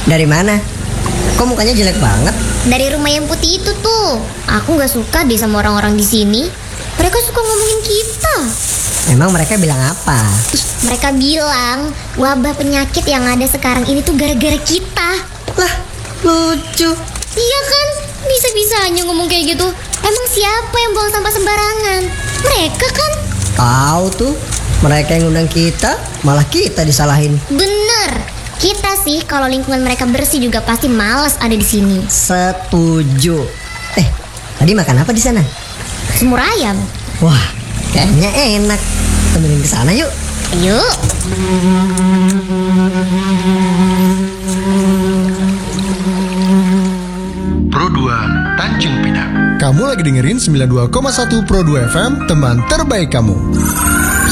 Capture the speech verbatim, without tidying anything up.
Dari mana? Kok mukanya jelek banget? Dari rumah yang putih itu tuh. Aku nggak suka deh sama orang-orang di sini. Mereka suka ngomongin kita. Emang mereka bilang apa? Ih, mereka bilang wabah penyakit yang ada sekarang ini tuh gara-gara kita. Lah, lucu. Iya kan? Bisa-bisanya ngomong kayak gitu. Emang siapa yang buang sampah sembarangan? Mereka kan? Tahu tuh, mereka yang undang kita, malah kita disalahin. Bener. Kita sih kalau lingkungan mereka bersih juga pasti malas ada di sini. Setuju. Eh, tadi makan apa di sana? Semur ayam. Wah, kayaknya enak. Temenin ke sana yuk. Yuk. Pro dua Tanjung Pinang. Kamu lagi dengerin sembilan puluh dua koma satu Pro dua F M, teman terbaik kamu.